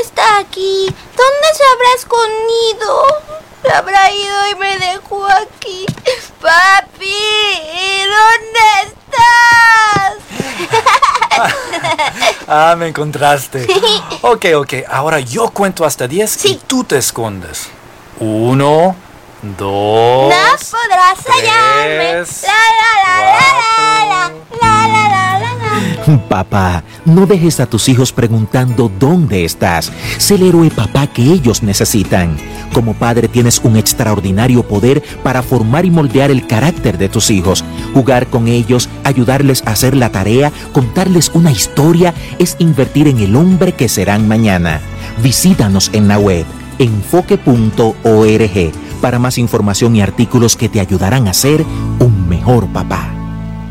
está aquí. ¿Dónde se habrá escondido? Se habrá ido y me dejó aquí. Papi, ¿dónde estás? Me encontraste. Ok. Ahora yo cuento hasta 10 y tú te escondes. 1, 2, no podrás hallarme. Papá, no dejes a tus hijos preguntando dónde estás. Sé el héroe papá que ellos necesitan. Como padre tienes un extraordinario poder para formar y moldear el carácter de tus hijos. Jugar con ellos, ayudarles a hacer la tarea, contarles una historia, es invertir en el hombre que serán mañana. Visítanos en la web enfoque.org para más información y artículos que te ayudarán a ser un mejor papá.